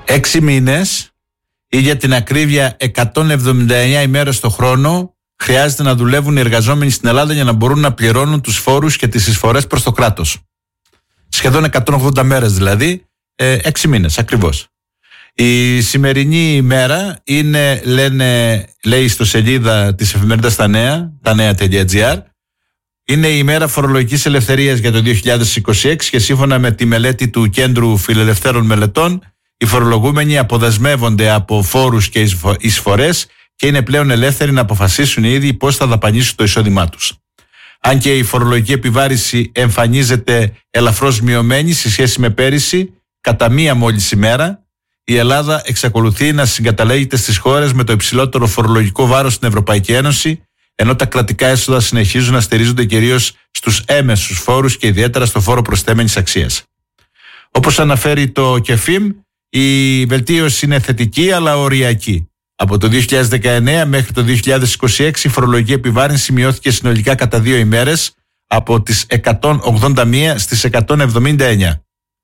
6 μήνες ή για την ακρίβεια 179 ημέρες το χρόνο χρειάζεται να δουλεύουν οι εργαζόμενοι στην Ελλάδα για να μπορούν να πληρώνουν τους φόρους και τις εισφορές προς το κράτος. Σχεδόν 180 μέρες δηλαδή, 6 μήνες ακριβώς. Η σημερινή ημέρα είναι, λέει στο σελίδα της εφημερίδας τα νέα.gr, είναι η ημέρα φορολογικής ελευθερίας για το 2026 και σύμφωνα με τη μελέτη του Κέντρου Φιλελευθέρων Μελετών, οι φορολογούμενοι αποδεσμεύονται από φόρους και εισφορές και είναι πλέον ελεύθεροι να αποφασίσουν οι ίδιοι πώς θα δαπανίσουν το εισόδημά τους. Αν και η φορολογική επιβάρηση εμφανίζεται ελαφρώς μειωμένη σε σχέση με πέρυσι, κατά μία μόλις ημέρα, η Ελλάδα εξακολουθεί να συγκαταλέγεται στις χώρες με το υψηλότερο φορολογικό βάρος στην Ευρωπαϊκή Ένωση, ενώ τα κρατικά έσοδα συνεχίζουν να στηρίζονται κυρίως στους έμεσους φόρους και ιδιαίτερα στο φόρο προσθέμενης αξίας. Όπως αναφέρει το ΚΕΦΙΜ, η βελτίωση είναι θετική αλλά οριακή. Από το 2019 μέχρι το 2026 η φορολογική επιβάρυνση μειώθηκε συνολικά κατά 2 ημέρες από τις 181 στις 179.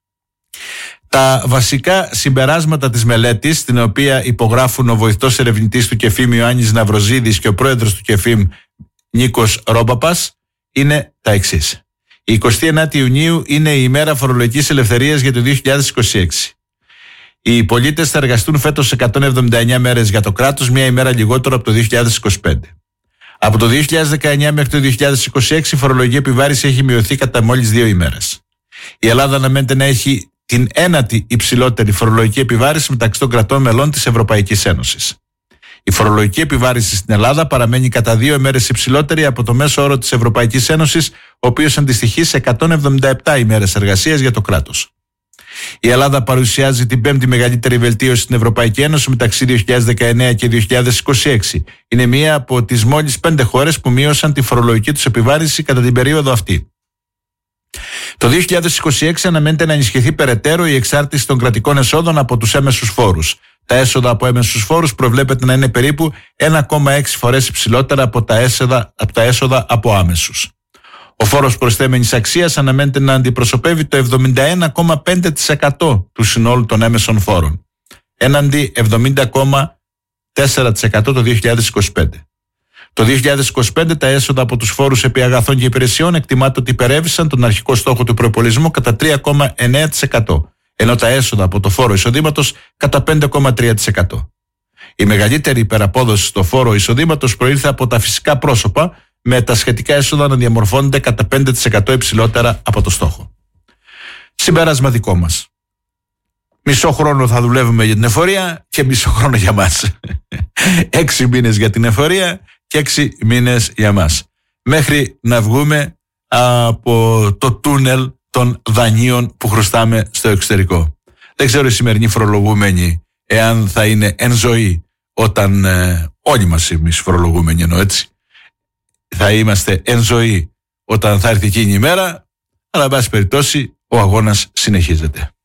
Τα βασικά συμπεράσματα της μελέτης, την οποία υπογράφουν ο βοηθός ερευνητής του ΚΕΦΙΜ Ιωάννης Ναυροζίδης και ο πρόεδρος του ΚΕΦΙΜ Νίκος Ρόμπαπας, είναι τα εξής. Η 29η Ιουνίου είναι η ημέρα φορολογικής ελευθερίας για το 2026. Οι πολίτες θα εργαστούν φέτος 179 μέρες για το κράτος, μία ημέρα λιγότερο από το 2025. Από το 2019 μέχρι το 2026 η φορολογική επιβάρηση έχει μειωθεί κατά μόλις 2 ημέρες. Η Ελλάδα αναμένεται να έχει την 9η υψηλότερη φορολογική επιβάρηση μεταξύ των κρατών μελών της Ευρωπαϊκής Ένωσης. Η φορολογική επιβάρηση στην Ελλάδα παραμένει κατά 2 ημέρες υψηλότερη από το μέσο όρο της Ευρωπαϊκής Ένωσης, ο οποίος αντιστοιχεί σε 177 ημέρες εργασίας για το κράτος. Η Ελλάδα παρουσιάζει την 5η μεγαλύτερη βελτίωση στην Ευρωπαϊκή Ένωση μεταξύ 2019 και 2026. Είναι μία από τις μόλις 5 χώρες που μείωσαν τη φορολογική τους επιβάρηση κατά την περίοδο αυτή. Το 2026 αναμένεται να ενισχυθεί περαιτέρω η εξάρτηση των κρατικών εσόδων από τους έμεσους φόρους. Τα έσοδα από έμεσους φόρους προβλέπεται να είναι περίπου 1,6 φορές υψηλότερα από τα έσοδα από άμεσους. Ο φόρος προσθέμενης αξίας αναμένεται να αντιπροσωπεύει το 71,5% του συνόλου των έμεσων φόρων, έναντι 70,4% το 2025. Το 2025 τα έσοδα από τους φόρους επί αγαθών και υπηρεσιών εκτιμάται ότι υπερέβησαν τον αρχικό στόχο του προϋπολογισμού κατά 3,9%, ενώ τα έσοδα από το φόρο εισοδήματος κατά 5,3%. Η μεγαλύτερη υπεραπόδοση στο φόρο εισοδήματος προήλθε από τα φυσικά πρόσωπα, με τα σχετικά έσοδα να διαμορφώνονται κατά 5% υψηλότερα από το στόχο. Συμπέρασμα δικό μας. Μισό χρόνο θα δουλεύουμε για την εφορία και μισό χρόνο για μας. 6 μήνες για την εφορία και 6 μήνες για μας. Μέχρι να βγούμε από το τούνελ των δανείων που χρωστάμε στο εξωτερικό. Δεν ξέρω οι σημερινοί φορολογούμενοι εάν θα είναι εν ζωή όταν όλοι μας εμείς φορολογούμενοι εννοώ έτσι. Θα είμαστε εν ζωή όταν θα έρθει εκείνη η μέρα, αλλά εν πάση περιπτώσει ο αγώνας συνεχίζεται.